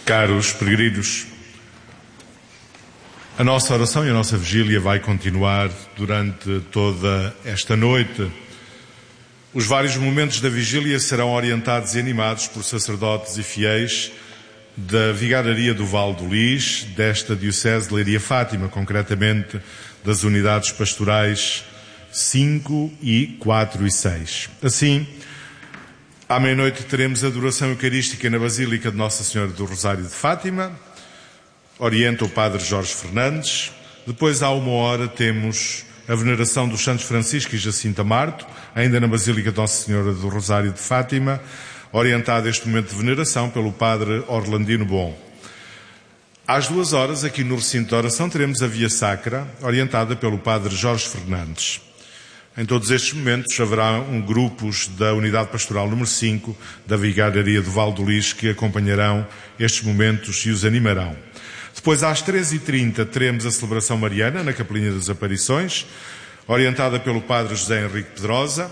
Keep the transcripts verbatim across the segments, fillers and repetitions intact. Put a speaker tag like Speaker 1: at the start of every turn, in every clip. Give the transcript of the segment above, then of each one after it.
Speaker 1: Caros peregrinos, a nossa oração e a nossa vigília vai continuar durante toda esta noite. Os vários momentos da vigília serão orientados e animados por sacerdotes e fiéis da Vigararia do Val do Lis, desta Diocese de Leiria Fátima, concretamente das unidades pastorais cinco e quatro e seis. Assim, à meia-noite teremos a adoração eucarística na Basílica de Nossa Senhora do Rosário de Fátima, orienta o Padre Jorge Fernandes. Depois, à uma hora, temos a veneração dos Santos Francisco e Jacinta Marto, ainda na Basílica de Nossa Senhora do Rosário de Fátima, orientada este momento de veneração pelo Padre Orlandino Bom. Às duas horas, aqui no recinto de oração, teremos a Via Sacra, orientada pelo Padre Jorge Fernandes. Em todos estes momentos haverá um grupos da Unidade Pastoral número cinco da Vigararia do Val do Lis que acompanharão estes momentos e os animarão. Depois, às treze e trinta, teremos a celebração mariana na Capelinha das Aparições, orientada pelo Padre José Henrique Pedrosa.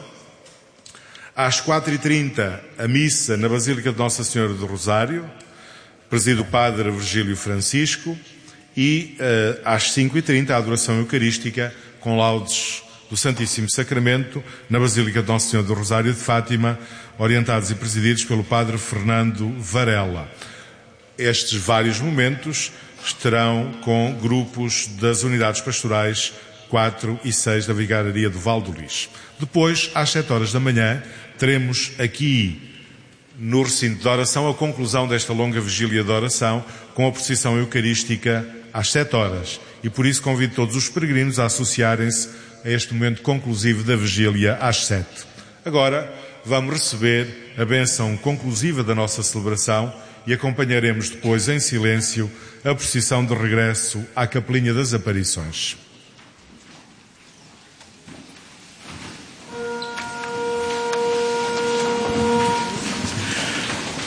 Speaker 1: Às quatro e trinta, a missa na Basílica de Nossa Senhora do Rosário, preside o Padre Virgílio Francisco. E uh, às cinco e trinta, a adoração eucarística com laudes do Santíssimo Sacramento na Basílica de Nossa Senhora do Rosário de Fátima, orientados e presididos pelo Padre Fernando Varela. Estes vários momentos estarão com grupos das unidades pastorais quatro e seis da Vigararia do Val do Lis. Depois, às sete horas da manhã, teremos aqui no recinto de oração a conclusão desta longa vigília de oração com a procissão eucarística às sete horas. E por isso convido todos os peregrinos a associarem-se a este momento conclusivo da vigília às sete. Agora vamos receber a bênção conclusiva da nossa celebração e acompanharemos depois em silêncio a procissão de regresso à Capelinha das Aparições.